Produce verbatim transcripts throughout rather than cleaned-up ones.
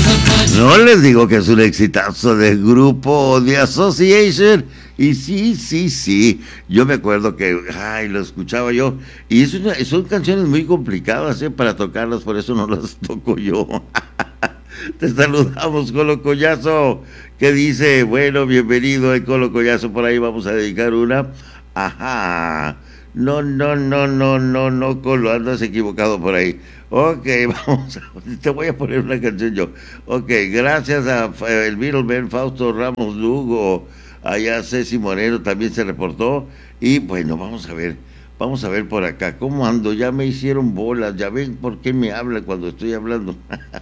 No les digo que es un exitazo del grupo The Association. Y sí, sí, sí. Yo me acuerdo que, ay, lo escuchaba yo. Y es una, son canciones muy complicadas, ¿eh? Para tocarlas, por eso no las toco yo. Te saludamos, Colo Collazo. ¿Qué dice? Bueno, bienvenido, eh, Colo Collazo. Por ahí vamos a dedicar una. Ajá. No, no, no, no, no, no, Colo, andas equivocado por ahí. Ok, vamos, a, te voy a poner una canción yo. Ok, gracias a el Middleman, Fausto Ramos Lugo, allá Ceci Moreno también se reportó. Y bueno, vamos a ver, vamos a ver por acá, ¿cómo ando? Ya me hicieron bolas, ya ven por qué me habla cuando estoy hablando.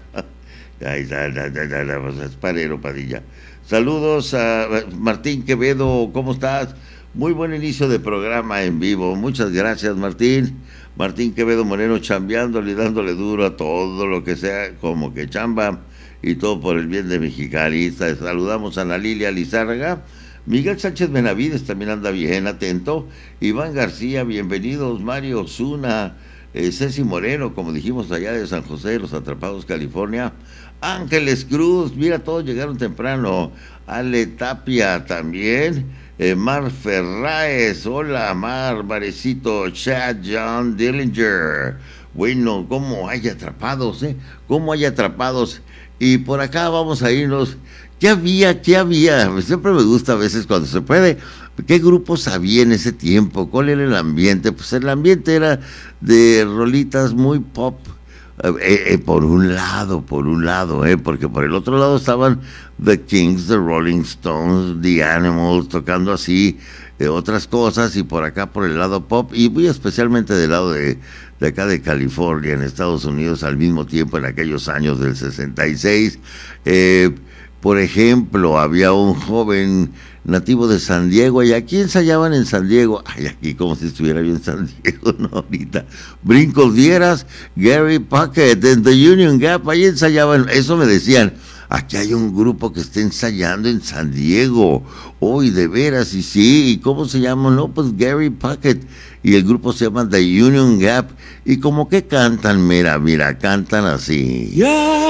Ay, da, da, da, da, da, da, Esparero Padilla. Saludos a Martín Quevedo, ¿cómo estás? Muy buen inicio de programa en vivo. Muchas gracias, Martín. Martín Quevedo Moreno chambeándole y dándole duro a todo lo que sea como que chamba y todo por el bien de Mexicali. Saludamos a Ana Lilia Lizárraga. Miguel Sánchez Benavides también anda bien atento. Iván García, bienvenidos. Mario Osuna, eh, Ceci Moreno, como dijimos allá de San José, Los Atrapados, California. Ángeles Cruz, mira, todos llegaron temprano. Ale Tapia también. Eh, Mar Ferraes, hola Mar, Marecito, Chad, John Dillinger. Bueno, ¿cómo hay atrapados, eh? ¿Cómo hay atrapados? Y por acá vamos a irnos. ¿Qué había? ¿Qué había? Siempre me gusta a veces cuando se puede. ¿Qué grupos había en ese tiempo? ¿Cuál era el ambiente? Pues el ambiente era de rolitas muy pop. Eh, eh, por un lado, por un lado, eh, porque por el otro lado estaban The Kings, The Rolling Stones, The Animals, tocando así eh, otras cosas, y por acá por el lado pop, y muy especialmente del lado de, de acá de California, en Estados Unidos, al mismo tiempo en aquellos años del sesenta y seis. Eh, por ejemplo, había un joven nativo de San Diego, y aquí ensayaban en San Diego, ay, aquí como si estuviera yo en San Diego, no, ahorita, Brincos Dieras, Gary Puckett, en The Union Gap, ahí ensayaban, eso me decían, aquí hay un grupo que está ensayando en San Diego, hoy de veras, y sí, ¿y cómo se llama? No, pues Gary Puckett, y el grupo se llama The Union Gap, y como que cantan, mira, mira, cantan así. Yeah.